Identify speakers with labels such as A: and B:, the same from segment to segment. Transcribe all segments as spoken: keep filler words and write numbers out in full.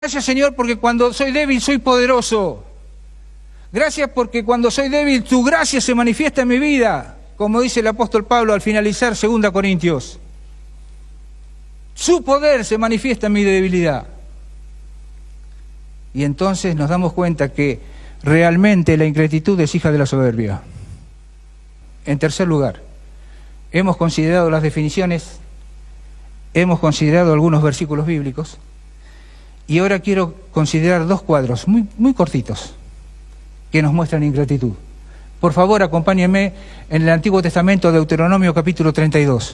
A: Gracias, Señor, porque cuando soy débil soy poderoso. Gracias porque cuando soy débil tu gracia se manifiesta en mi vida, como dice el apóstol Pablo al finalizar segunda Corintios. Su poder se manifiesta en mi debilidad. Y entonces nos damos cuenta que realmente la ingratitud es hija de la soberbia. En tercer lugar, hemos considerado las definiciones, hemos considerado algunos versículos bíblicos, y ahora quiero considerar dos cuadros muy, muy cortitos que nos muestran ingratitud. Por favor, acompáñenme en el Antiguo Testamento, Deuteronomio capítulo treinta y dos.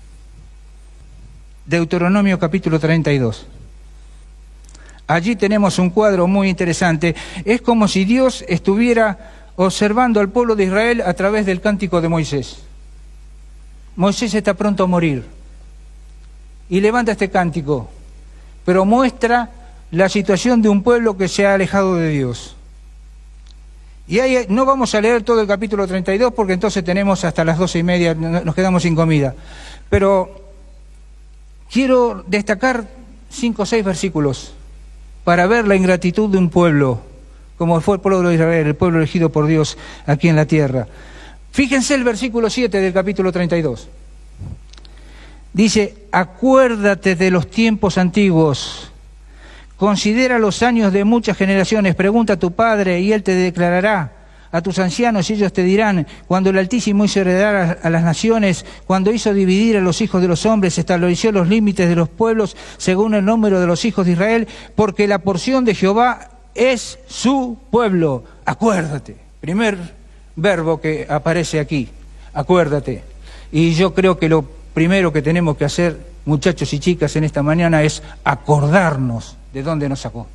A: Deuteronomio capítulo treinta y dos. Allí tenemos un cuadro muy interesante. Es como si Dios estuviera observando al pueblo de Israel a través del cántico de Moisés. Moisés está pronto a morir y levanta este cántico, pero muestra la situación de un pueblo que se ha alejado de Dios. Y ahí no vamos a leer todo el capítulo treinta y dos porque entonces tenemos hasta las doce y media, nos quedamos sin comida. Pero quiero destacar cinco o seis versículos para ver la ingratitud de un pueblo, como fue el pueblo de Israel, el pueblo elegido por Dios aquí en la tierra. Fíjense el versículo siete del capítulo treinta y dos. Dice: acuérdate de los tiempos antiguos, considera los años de muchas generaciones, pregunta a tu padre y él te declarará, a tus ancianos y ellos te dirán, cuando el Altísimo hizo heredar a las naciones, cuando hizo dividir a los hijos de los hombres, estableció los límites de los pueblos según el número de los hijos de Israel, porque la porción de Jehová es su pueblo. Acuérdate. Primer verbo que aparece aquí, acuérdate. Y yo creo que lo primero que tenemos que hacer, muchachos y chicas, en esta mañana es acordarnos de dónde nos sacó.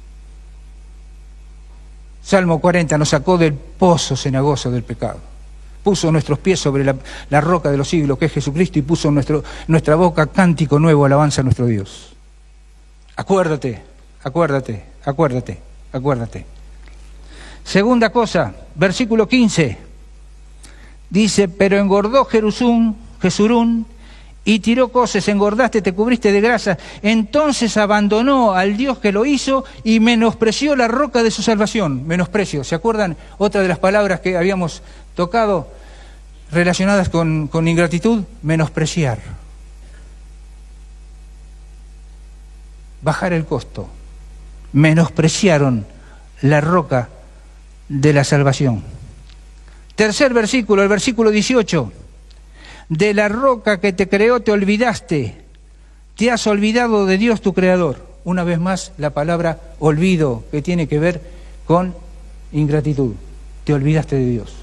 A: Salmo cuarenta, nos sacó del pozo cenagoso del pecado. Puso nuestros pies sobre la, la roca de los siglos, que es Jesucristo, y puso en nuestro, nuestra boca cántico nuevo, alabanza a nuestro Dios. Acuérdate, acuérdate, acuérdate, acuérdate. Segunda cosa, versículo quince. Dice: pero engordó Jerusún, Jesurún, y tiró coces, engordaste, te cubriste de grasa. Entonces abandonó al Dios que lo hizo y menospreció la roca de su salvación. Menosprecio. ¿Se acuerdan? Otra de las palabras que habíamos tocado relacionadas con, con ingratitud. Menospreciar. Bajar el costo. Menospreciaron la roca de la salvación. Tercer versículo, el versículo dieciocho. De la roca que te creó te olvidaste, te has olvidado de Dios tu creador. Una vez más la palabra olvido, que tiene que ver con ingratitud. Te olvidaste de Dios.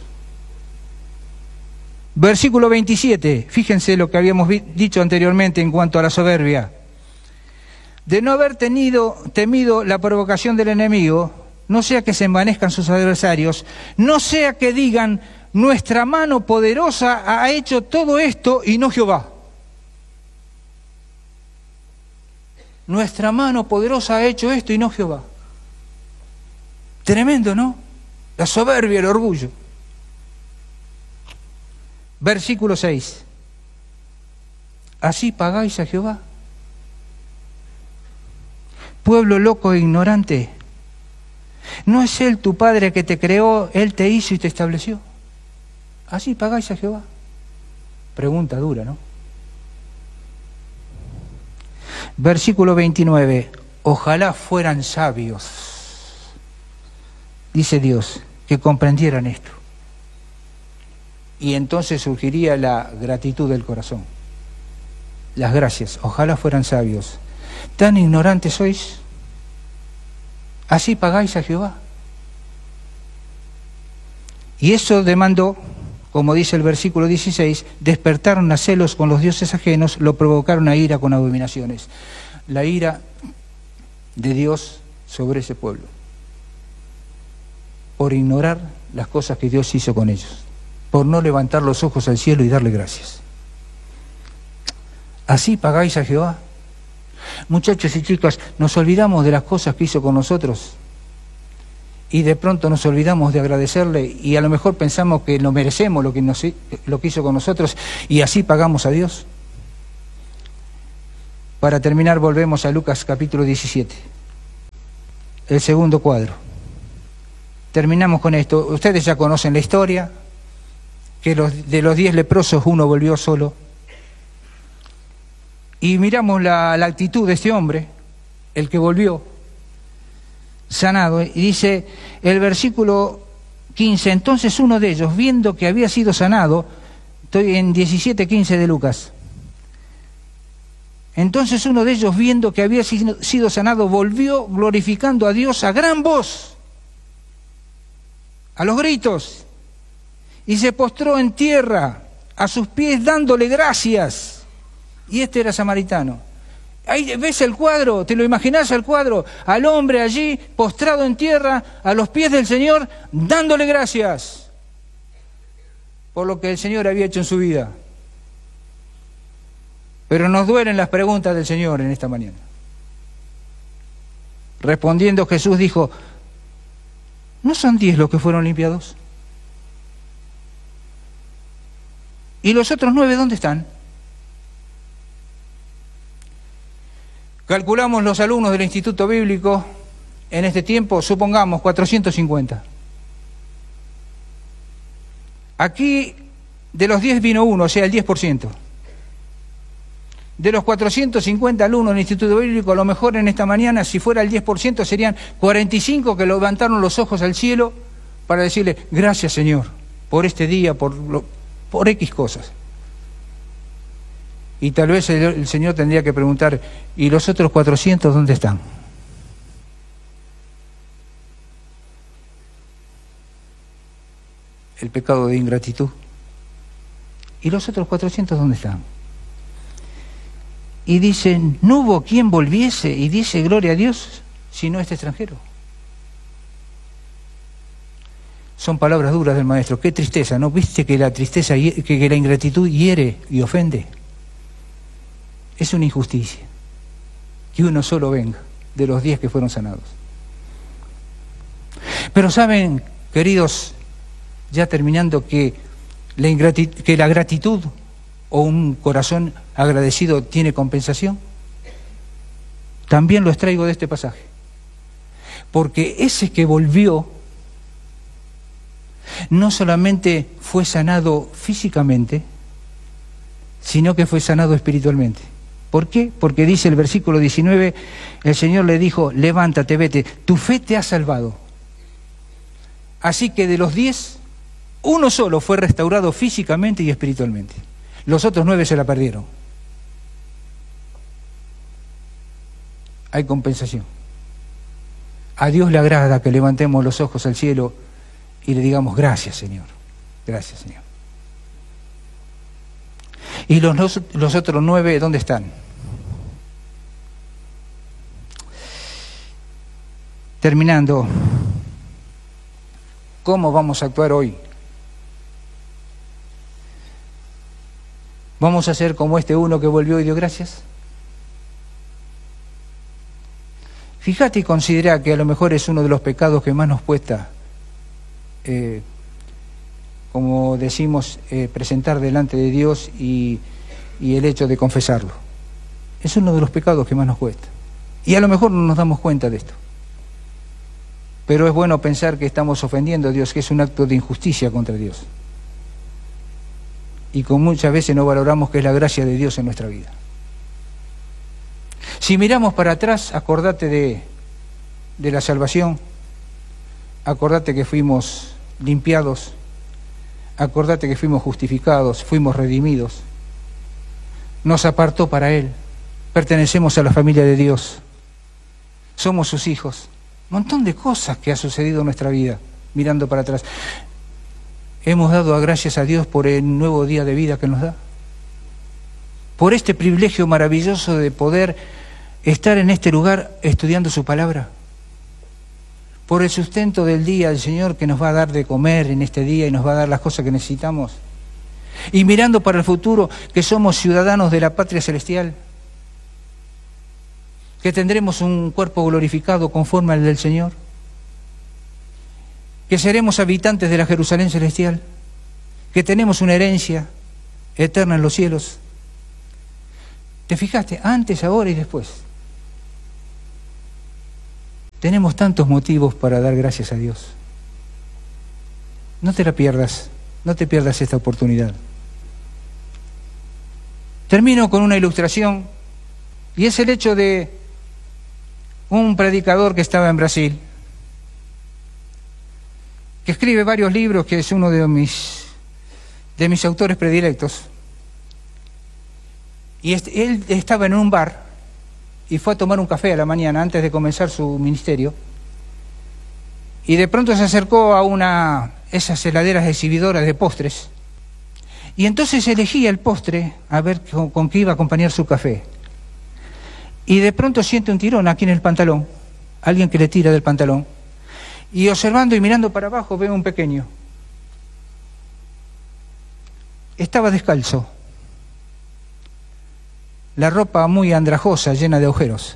A: Versículo veintisiete, fíjense lo que habíamos dicho anteriormente en cuanto a la soberbia. De no haber tenido, temido la provocación del enemigo, no sea que se envanezcan sus adversarios, no sea que digan: nuestra mano poderosa ha hecho todo esto y no Jehová. Nuestra mano poderosa ha hecho esto y no Jehová. Tremendo, ¿no? La soberbia, el orgullo. Versículo seis. ¿Así pagáis a Jehová? Pueblo loco e ignorante. ¿No es Él tu Padre que te creó, Él te hizo y te estableció? ¿Así pagáis a Jehová? Pregunta dura, ¿no? Versículo veintinueve. Ojalá fueran sabios, dice Dios, que comprendieran esto. Y entonces surgiría la gratitud del corazón. Las gracias. Ojalá fueran sabios. ¿Tan ignorantes sois? ¿Así pagáis a Jehová? Y eso demandó, como dice el versículo dieciséis, despertaron a celos con los dioses ajenos, lo provocaron a ira con abominaciones. La ira de Dios sobre ese pueblo, por ignorar las cosas que Dios hizo con ellos, por no levantar los ojos al cielo y darle gracias. ¿Así pagáis a Jehová? Muchachos y chicas, nos olvidamos de las cosas que hizo con nosotros y de pronto nos olvidamos de agradecerle y a lo mejor pensamos que lo merecemos lo que, nos, lo que hizo con nosotros y así pagamos a Dios. Para terminar, volvemos a Lucas capítulo diecisiete. el segundo cuadro. Terminamos con esto. Ustedes ya conocen la historia, que los, de los diez leprosos uno volvió solo. Y miramos la, la actitud de este hombre, el que volvió sanado, y dice el versículo quince, entonces uno de ellos, viendo que había sido sanado, estoy en diecisiete quince de Lucas, entonces uno de ellos, viendo que había sido sanado, volvió glorificando a Dios a gran voz, a los gritos, y se postró en tierra a sus pies dándole gracias. Y este era samaritano. Ahí ves el cuadro, te lo imaginás el cuadro, al hombre allí postrado en tierra a los pies del Señor, dándole gracias por lo que el Señor había hecho en su vida. Pero nos duelen las preguntas del Señor en esta mañana. Respondiendo Jesús dijo, ¿no son diez los que fueron limpiados? ¿Y los otros nueve dónde están? Calculamos los alumnos del Instituto Bíblico en este tiempo, supongamos cuatrocientos cincuenta. Aquí de los diez vino uno, o sea, el diez por ciento. De los cuatrocientos cincuenta alumnos del Instituto Bíblico, a lo mejor en esta mañana, si fuera el diez por ciento, serían cuarenta y cinco que levantaron los ojos al cielo para decirle, gracias Señor, por este día, por, lo, por X cosas. Y tal vez el, el Señor tendría que preguntar, ¿y los otros cuatrocientos dónde están? El pecado de ingratitud. ¿Y los otros cuatrocientos dónde están? Y dicen, no hubo quien volviese y diese gloria a Dios, sino este extranjero. Son palabras duras del maestro. Qué tristeza, ¿no? ¿Viste que la tristeza, que, que la ingratitud hiere y ofende? Es una injusticia que uno solo venga de los diez que fueron sanados. Pero saben, queridos, ya terminando, que la, ingratitud, que la gratitud o un corazón agradecido tiene compensación. También lo extraigo de este pasaje. Porque ese que volvió no solamente fue sanado físicamente, sino que fue sanado espiritualmente. ¿Por qué? Porque dice el versículo diecinueve, el Señor le dijo, levántate, vete, tu fe te ha salvado. Así que de los diez, uno solo fue restaurado físicamente y espiritualmente. Los otros nueve se la perdieron. Hay compensación. A Dios le agrada que levantemos los ojos al cielo y le digamos, gracias Señor, gracias Señor. ¿Y los, los, los otros nueve dónde están? Terminando, ¿cómo vamos a actuar hoy? ¿Vamos a ser como este uno que volvió y dio gracias? Fíjate y considera que a lo mejor es uno de los pecados que más nos cuesta, eh, como decimos, eh, presentar delante de Dios y, y el hecho de confesarlo. Es uno de los pecados que más nos cuesta. Y a lo mejor no nos damos cuenta de esto. Pero es bueno pensar que estamos ofendiendo a Dios, que es un acto de injusticia contra Dios. Y con muchas veces no valoramos que es la gracia de Dios en nuestra vida. Si miramos para atrás, acordate de, de la salvación, acordate que fuimos limpiados, acordate que fuimos justificados, fuimos redimidos, nos apartó para Él, pertenecemos a la familia de Dios, somos sus hijos. Un montón de cosas que ha sucedido en nuestra vida, mirando para atrás. Hemos dado gracias a Dios por el nuevo día de vida que nos da, por este privilegio maravilloso de poder estar en este lugar estudiando su palabra, por el sustento del día del Señor que nos va a dar de comer en este día y nos va a dar las cosas que necesitamos, y mirando para el futuro que somos ciudadanos de la patria celestial, que tendremos un cuerpo glorificado conforme al del Señor, que seremos habitantes de la Jerusalén celestial, que tenemos una herencia eterna en los cielos. ¿Te fijaste? Antes, ahora y después. Tenemos tantos motivos para dar gracias a Dios. No te la pierdas, no te pierdas esta oportunidad. Termino con una ilustración, y es el hecho de un predicador que estaba en Brasil, que escribe varios libros, que es uno de mis, de mis autores predilectos. Y este, él estaba en un bar y fue a tomar un café a la mañana antes de comenzar su ministerio, y de pronto se acercó a una esas heladeras exhibidoras de postres, y entonces elegía el postre a ver con, con qué iba a acompañar su café. Y de pronto siente un tirón aquí en el pantalón, alguien que le tira del pantalón, y observando y mirando para abajo ve un pequeño. Estaba descalzo, la ropa muy andrajosa, llena de agujeros.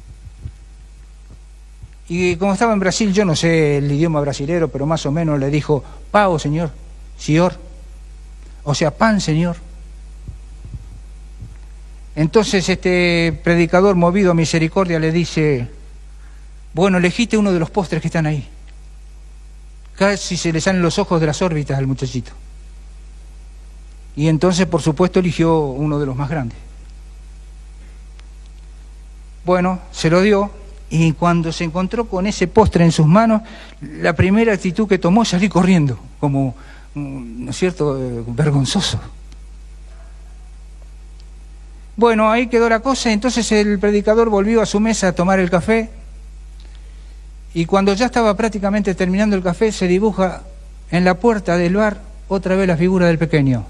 A: Y como estaba en Brasil, yo no sé el idioma brasilero, pero más o menos le dijo: "Pao, señor, señor", o sea, pan, señor. Entonces este predicador, movido a misericordia, le dice: "Bueno, elegiste uno de los postres que están ahí". Casi se le salen los ojos de las órbitas al muchachito. Y entonces, por supuesto, eligió uno de los más grandes. Bueno, se lo dio, y cuando se encontró con ese postre en sus manos, la primera actitud que tomó es salir corriendo, como, ¿no es cierto?, eh, vergonzoso. Bueno, ahí quedó la cosa. Entonces el predicador volvió a su mesa a tomar el café, y cuando ya estaba prácticamente terminando el café, se dibuja en la puerta del bar otra vez la figura del pequeño,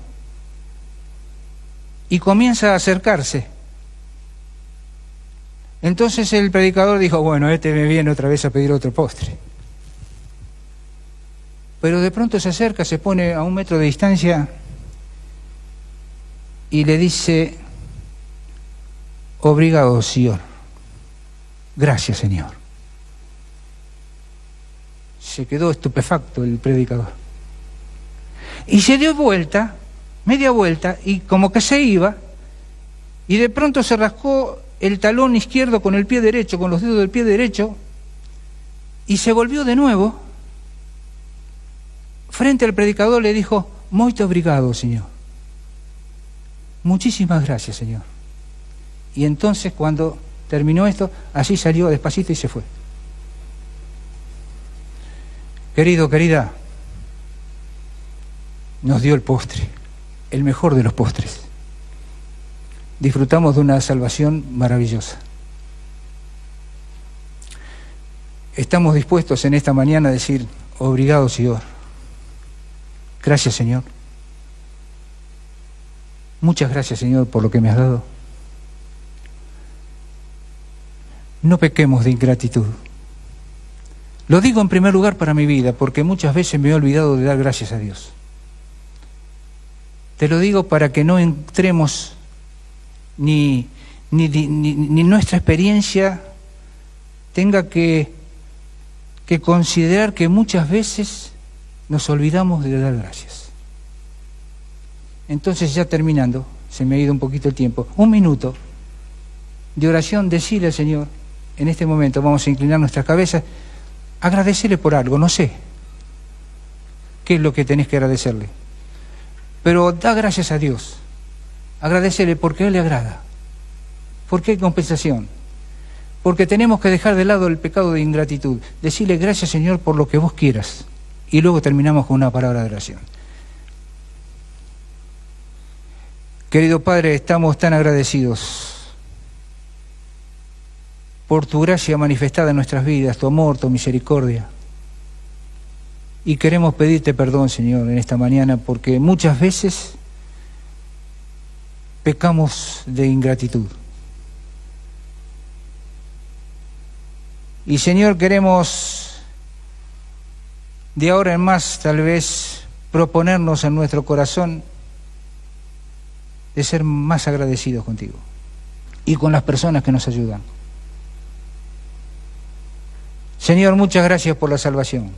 A: y comienza a acercarse. Entonces el predicador dijo: "Bueno, este me viene otra vez a pedir otro postre". Pero de pronto se acerca, se pone a un metro de distancia y le dice: "Obrigado, señor. Gracias, señor". Se quedó estupefacto el predicador. Y se dio vuelta, media vuelta, y como que se iba, y de pronto se rascó el talón izquierdo con el pie derecho, con los dedos del pie derecho, y se volvió de nuevo. Frente al predicador le dijo: "Muito obrigado, señor. Muchísimas gracias, señor". Y entonces, cuando terminó esto, así salió despacito y se fue. Querido, querida, nos dio el postre, el mejor de los postres. Disfrutamos de una salvación maravillosa. Estamos dispuestos en esta mañana a decir: "Obrigado, Señor. Gracias, Señor. Muchas gracias, Señor, por lo que me has dado". No pequemos de ingratitud. Lo digo en primer lugar para mi vida, porque muchas veces me he olvidado de dar gracias a Dios. Te lo digo para que no entremos ni, ni, ni, ni nuestra experiencia tenga que, que considerar que muchas veces nos olvidamos de dar gracias. Entonces, ya terminando, se me ha ido un poquito el tiempo, un minuto de oración, decirle al Señor, en este momento vamos a inclinar nuestras cabezas, agradecerle por algo, no sé qué es lo que tenés que agradecerle, pero da gracias a Dios, agradecerle porque a Él le agrada, porque hay compensación, porque tenemos que dejar de lado el pecado de ingratitud, decirle: "Gracias, Señor, por lo que vos quieras", y luego terminamos con una palabra de oración. Querido Padre, estamos tan agradecidos por tu gracia manifestada en nuestras vidas, tu amor, tu misericordia. Y queremos pedirte perdón, Señor, en esta mañana, porque muchas veces pecamos de ingratitud. Y, Señor, queremos de ahora en más tal vez proponernos en nuestro corazón de ser más agradecidos contigo y con las personas que nos ayudan. Señor, muchas gracias por la salvación.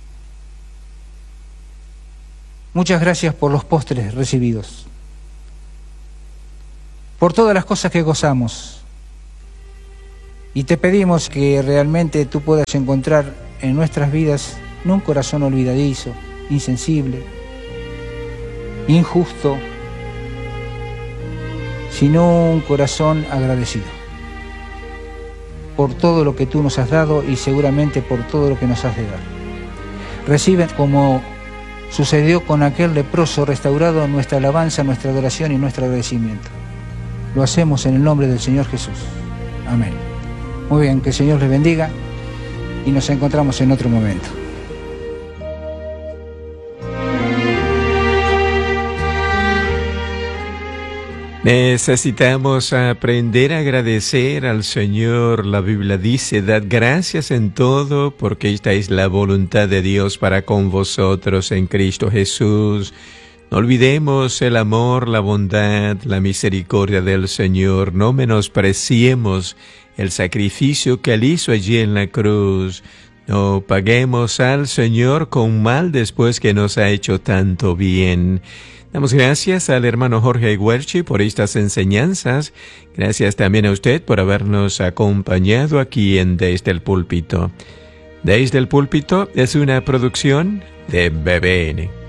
A: Muchas gracias por los postres recibidos, por todas las cosas que gozamos, Y te pedimos que realmente tú puedas encontrar en nuestras vidas no un corazón olvidadizo, insensible, injusto, sino un corazón agradecido por todo lo que tú nos has dado y seguramente por todo lo que nos has de dar. Recibe, como sucedió con aquel leproso, restaurado nuestra alabanza, nuestra adoración y nuestro agradecimiento. Lo hacemos en el nombre del Señor Jesús. Amén. Muy bien, que el Señor les bendiga y nos encontramos en otro momento.
B: Necesitamos aprender a agradecer al Señor. La Biblia dice, dad gracias en todo, porque esta es la voluntad de Dios para con vosotros en Cristo Jesús. No olvidemos el amor, la bondad, la misericordia del Señor. No menospreciemos el sacrificio que Él hizo allí en la cruz. No paguemos al Señor con mal después que nos ha hecho tanto bien. Damos gracias al hermano Jorge Huerchi por estas enseñanzas. Gracias también a usted por habernos acompañado aquí en Desde el Púlpito. Desde el Púlpito es una producción de B B N.